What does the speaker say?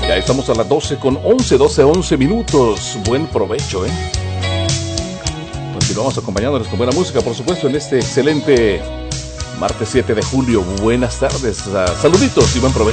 Ya estamos a las 12:11 minutos. Buen provecho, ¿eh? Continuamos acompañándoles con buena música, por supuesto, en este excelente martes 7 de julio. Buenas tardes, saluditos y buen provecho.